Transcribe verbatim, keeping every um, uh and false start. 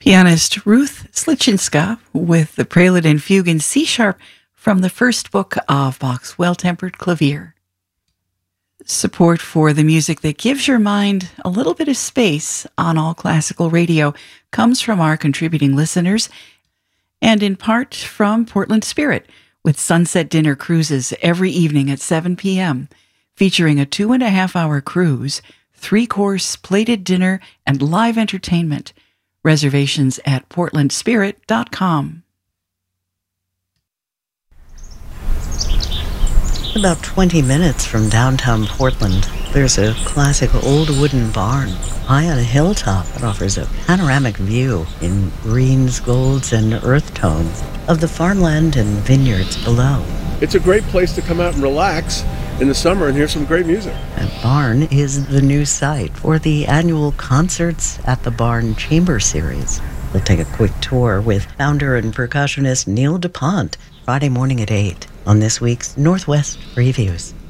Pianist Ruth Slichinska with the Prelude and Fugue in C sharp from the first book of Bach's Well-Tempered Clavier. Support for the music that gives your mind a little bit of space on All Classical Radio comes from our contributing listeners and in part from Portland Spirit with sunset dinner cruises every evening at seven p.m., featuring a two and a half hour cruise, three-course plated dinner, and live entertainment. Reservations at portland spirit dot com. About twenty minutes from downtown Portland, there's a classic old wooden barn high on a hilltop that offers a panoramic view in greens, golds, and earth tones of the farmland and vineyards below. It's a great place to come out and relax in the summer and hear some great music. That barn is the new site for the annual Concerts at the Barn Chamber Series. We'll take a quick tour with founder and percussionist Neil DuPont Friday morning at eight on this week's Northwest Previews.